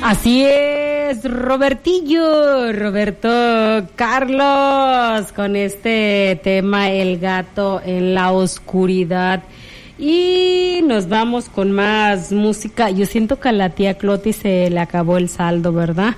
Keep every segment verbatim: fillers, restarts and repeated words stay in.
Así es, Robertillo, Roberto Carlos, con este tema El gato en la oscuridad. Y nos vamos con más música. Yo siento que a la tía Cloti se le acabó el saldo, ¿verdad?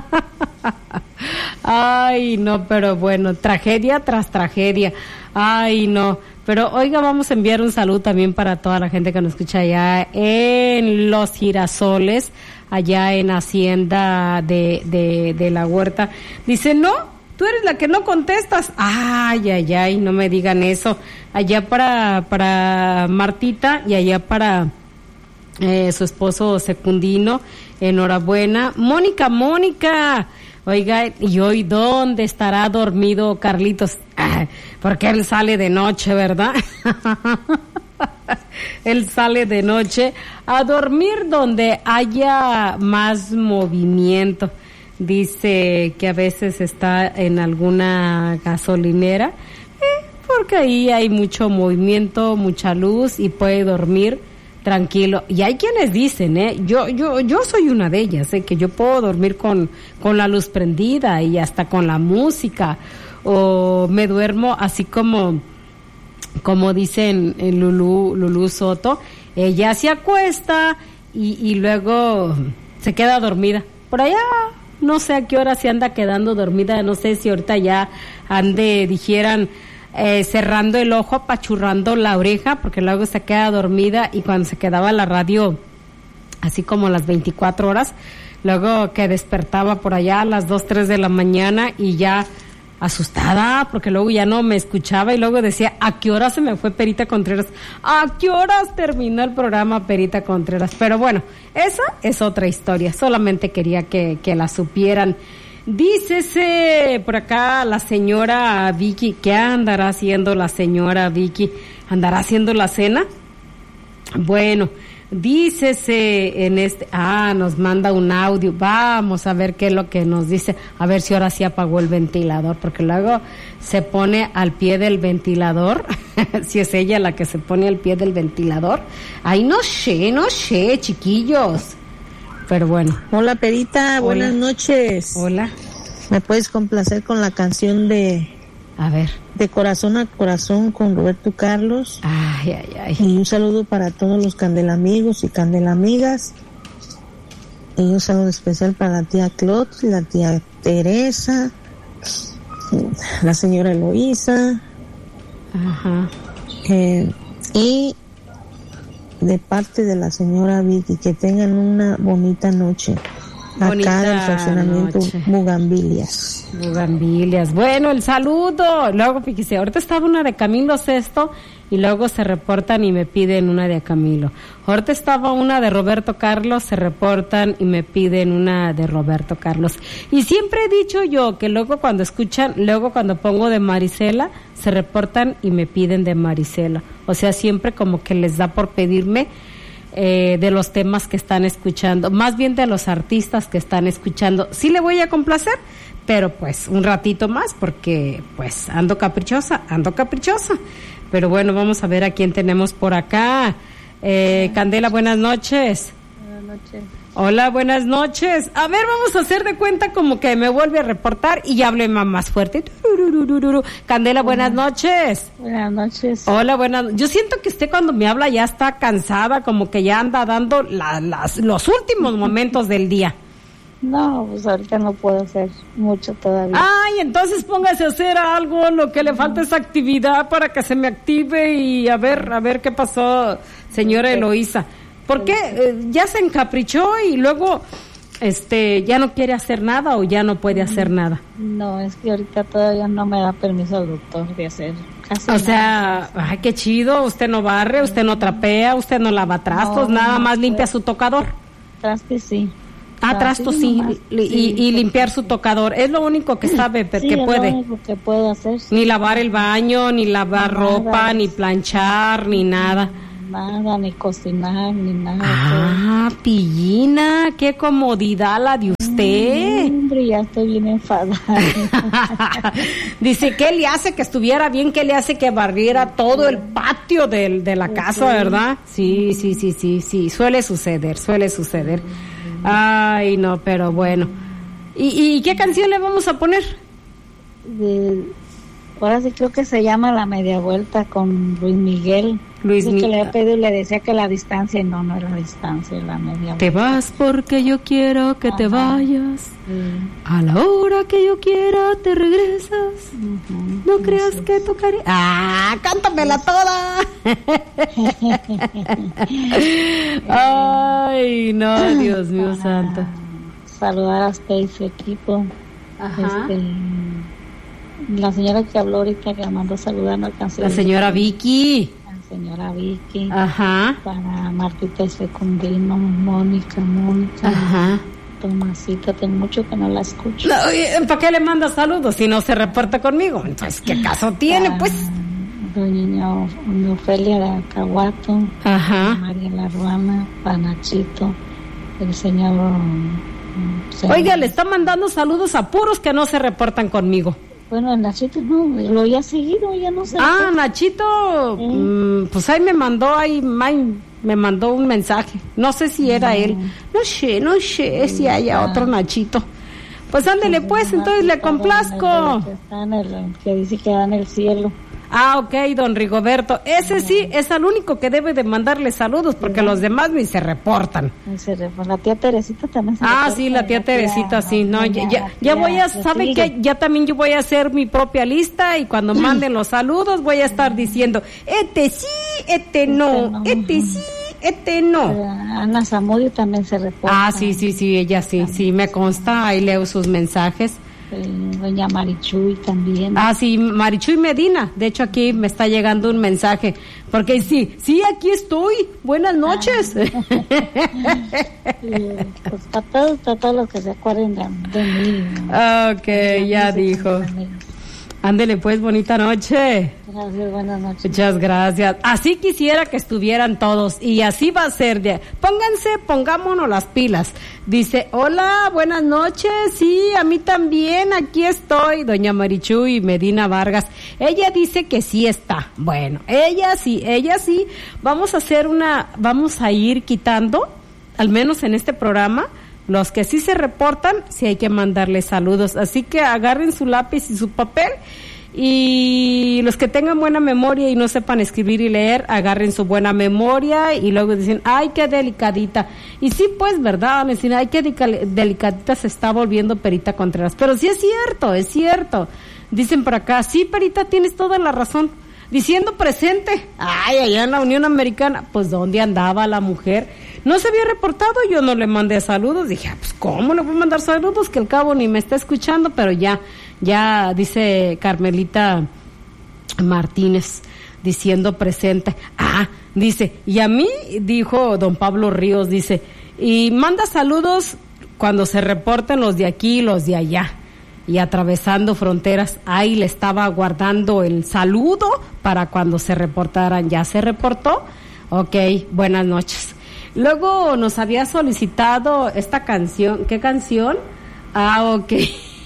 Ay, no, pero bueno, tragedia tras tragedia. Ay, no. Pero oiga, vamos a enviar un saludo también para toda la gente que nos escucha allá en Los Girasoles, allá en Hacienda de, de, de la Huerta. Dice, no, tú eres la que no contestas. Ay, ay, ay, no me digan eso. Allá para, para Martita y allá para eh, su esposo Secundino, enhorabuena. Mónica, Mónica. Oiga, ¿y hoy dónde estará dormido Carlitos? Ah, porque él sale de noche, ¿verdad? Él sale de noche a dormir donde haya más movimiento. Dice que a veces está en alguna gasolinera, eh, porque ahí hay mucho movimiento, mucha luz y puede dormir tranquilo. Y hay quienes dicen, eh, yo yo yo soy una de ellas, eh, que yo puedo dormir con con la luz prendida y hasta con la música, o me duermo así como como dicen en Lulú Lulú Soto, ella se acuesta y y luego se queda dormida. Por allá no sé a qué hora se anda quedando dormida, no sé si ahorita ya ande, dijeran, Eh, cerrando el ojo, apachurrando la oreja, porque luego se queda dormida, y cuando se quedaba la radio así como las veinticuatro horas, luego que despertaba por allá a las dos, tres de la mañana y ya asustada, porque luego ya no me escuchaba y luego decía, ¿a qué hora se me fue Perita Contreras? ¿A qué horas terminó el programa Perita Contreras? Pero bueno, esa es otra historia, solamente quería que, que la supieran. Dícese por acá la señora Vicky, ¿qué andará haciendo la señora Vicky? ¿Andará haciendo la cena? Bueno, dícese en este, ah, nos manda un audio, vamos a ver qué es lo que nos dice, a ver si ahora sí apagó el ventilador, porque luego se pone al pie del ventilador, si es ella la que se pone al pie del ventilador, ay, no sé, no sé, chiquillos. Pero bueno. Hola, Perita, hola. Buenas noches. Hola. ¿Me puedes complacer con la canción de... A ver. De Corazón a Corazón con Roberto Carlos? Ay, ay, ay. Y un saludo para todos los candelamigos y candelamigas. Y un saludo especial para la tía Clot, la tía Teresa, la señora Eloísa. Ajá. Eh, y... de parte de la señora Vicky, que tengan una bonita noche bonita acá del fraccionamiento noche. Bugambilias. Bugambilias. Bueno, el saludo. Luego, fíjese, ahorita estaba una de Camilo Sesto y luego se reportan y me piden una de Camilo. Ahorita estaba una de Roberto Carlos, se reportan y me piden una de Roberto Carlos. Y siempre he dicho yo que luego cuando escuchan, luego cuando pongo de Marisela, se reportan y me piden de Marisela. O sea, siempre como que les da por pedirme eh, de los temas que están escuchando, más bien de los artistas que están escuchando. Sí le voy a complacer, pero pues un ratito más, porque pues ando caprichosa, ando caprichosa. Pero bueno, vamos a ver a quién tenemos por acá. Eh, Candela, buenas noches. Buenas noches. Hola, buenas noches. A ver, vamos a hacer de cuenta como que me vuelve a reportar y ya hable más fuerte. Candela, buenas noches. Buenas noches. Hola, buenas. Yo siento que usted cuando me habla ya está cansada, como que ya anda dando la, las, los últimos momentos del día. No, pues ahorita no puedo hacer mucho todavía. Ay, entonces póngase a hacer algo, lo que le falta es actividad para que se me active y a ver, a ver qué pasó, señora Eloísa. ¿Por qué? Eh, ya se encaprichó y luego este ya no quiere hacer nada o ya no puede hacer nada. No, es que ahorita todavía no me da permiso el doctor de hacer casi O sea, nada. ay, qué chido, usted no barre, usted no trapea, usted no lava trastos, no, nada no más puede. Limpia su tocador. Trastes sí. Ah, trastos sí, nomás, y, sí, y limpiar su tocador, es lo único que sabe, sí, que es puede. lo único que puedo hacer. Sí. Ni lavar el baño, ni lavar Nada. ropa, ni planchar, ni nada. Nada, ni cocinar, ni nada. Ah, Pillina, qué comodidad la de usted. Mm, hombre, ya estoy bien enfadada. Dice, ¿qué le hace que estuviera bien? ¿Qué le hace que barriera todo el patio del, de la casa, verdad? Sí, sí, sí, sí, sí, suele suceder, suele suceder. Ay, no, pero bueno. ¿Y, y qué canción le vamos a poner? De, ahora sí creo que se llama La Media Vuelta con Luis Miguel. Luis Miguel. Que le Mi- había pedido y le decía que la distancia, y no, no era la distancia, la media Te vuelta. vas porque yo quiero que te Ajá. vayas. Sí. A la hora que yo quiera te regresas. Ujú. No creas Así que es. tocaré. ¡Ah! ¡Cántamela toda! Ay, no, Dios mío Para santo. saludar a usted y su equipo. Ajá. Este, la señora que habló ahorita, que mandó saludar, no alcancé. La señora Vicky. La señora Vicky. Ajá. Para Martita Secundino, Mónica, Mónica, Ajá. Tomasita, tengo mucho que no la escucho. No, oye, ¿para qué le manda saludos si no se reporta conmigo? Entonces, ¿qué caso tiene, Ah, pues? Doña Doña Ofelia de Acahuato, Ajá. María La Ruana, para Nachito, el señor. mm, señor- Oiga, le está mandando saludos a puros que no se reportan conmigo. Bueno, el Nachito no, lo había seguido, ya no sé. Ah, Nachito, Sí. mm, pues ahí me mandó, ahí ay, me mandó un mensaje. No sé si era él. No sé, no sé si haya Ah. otro Nachito. Pues ándele pues, entonces le complazco. Que, está en el, que dice que da en el cielo. Ah, ok, don Rigoberto. Ese sí es el único que debe de mandarle saludos porque los demás ni se reportan. Y se re- La tía Teresita también se Ah, reporta, sí, la tía Teresita, sí. No, ya, doña- ya, la ya tía voy a, ¿saben Cecilia. qué? Ya también yo voy a hacer mi propia lista y cuando manden los saludos voy a estar diciendo, este sí, este no, este sí, este no. Eh, Ana Zamudio también se reporta. Ah, sí, sí, sí, ella sí, sí, me consta, ahí leo sus mensajes. Eh, doña Marichuy también. Ah, sí, Marichuy Medina, de hecho aquí me está llegando un mensaje, porque sí, sí, aquí estoy, buenas noches. Eh, pues para todos, para todos los que se acuerden de, de mí. Ok, ya dijo. Ándele pues, bonita noche. Gracias, buenas noches. Muchas gracias. Así quisiera que estuvieran todos y así va a ser. De, pónganse, pongámonos las pilas. Dice, hola, buenas noches. Sí, a mí también, aquí estoy. Doña Marichuy Medina Vargas. Ella dice que sí está. Bueno, ella sí, ella sí. Vamos a hacer una, vamos a ir quitando, al menos en este programa, los que sí se reportan, sí hay que mandarles saludos. Así que agarren su lápiz y su papel. Y los que tengan buena memoria y no sepan escribir y leer, agarren su buena memoria y luego dicen, ay, qué delicadita. Y sí, pues, ¿verdad? Me dicen, ay, qué deca- delicadita se está volviendo Perita Contreras. Pero sí es cierto, es cierto. Dicen por acá, sí, Perita, tienes toda la razón. Diciendo presente, ay, allá en la Unión Americana, pues, ¿dónde andaba la mujer? No se había reportado, yo no le mandé saludos. Dije, ah, pues, ¿cómo le voy a mandar saludos? Que al cabo ni me está escuchando, pero ya, ya dice Carmelita Martínez, diciendo presente. Ah, dice, y a mí, dijo don Pablo Ríos, dice, y manda saludos cuando se reporten los de aquí y los de allá. Y atravesando fronteras, ahí le estaba guardando el saludo para cuando se reportaran. ¿Ya se reportó? Ok, buenas noches. Luego nos había solicitado esta canción. ¿Qué canción? Ah, ok.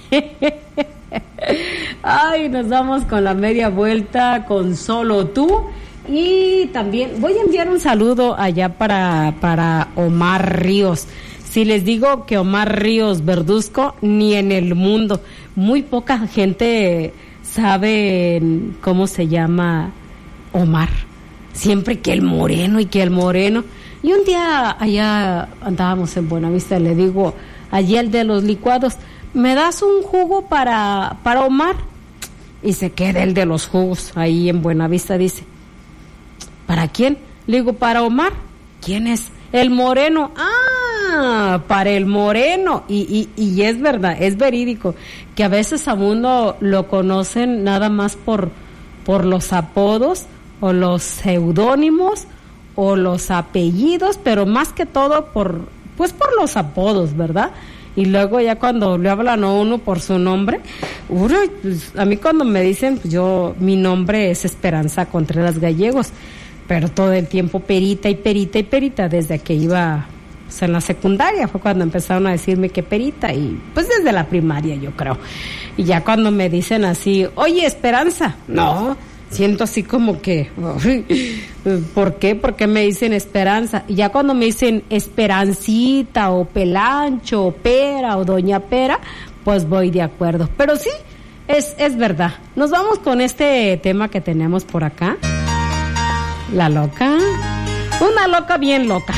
Ay, nos vamos con la media vuelta con Solo Tú. Y también voy a enviar un saludo allá para, para Omar Ríos. Si les digo que Omar Ríos Verduzco, ni en el mundo. Muy poca gente sabe cómo se llama Omar. Siempre que el moreno y que el moreno. Y un día allá andábamos en Buenavista y le digo, allí el de los licuados, ¿me das un jugo para, para Omar? Y se queda el de los jugos ahí en Buenavista, dice, ¿para quién? Le digo, para Omar. ¿Quién es? El moreno. Ah, para el moreno. Y, y, y es verdad, es verídico, que a veces a uno lo conocen nada más por, por los apodos o los seudónimos o los apellidos, pero más que todo por, pues por los apodos, ¿verdad? Y luego ya cuando le hablan a uno por su nombre, uy, pues a mí cuando me dicen, pues yo, mi nombre es Esperanza Contreras Gallegos, pero todo el tiempo Perita y Perita y Perita, desde que iba, pues, en la secundaria, fue cuando empezaron a decirme que Perita, y pues desde la primaria yo creo. Y ya cuando me dicen así, oye Esperanza, no, siento así como que, ¿por qué? ¿Por qué me dicen Esperanza? Y ya cuando me dicen Esperancita o Pelancho o Pera o Doña Pera, pues voy de acuerdo. Pero sí, es, es verdad. Nos vamos con este tema que tenemos por acá. La loca. Una loca bien loca.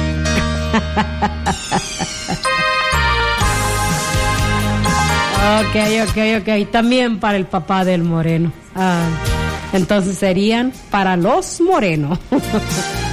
Ok, ok, ok. También para el papá del moreno. Ah, entonces serían para los morenos.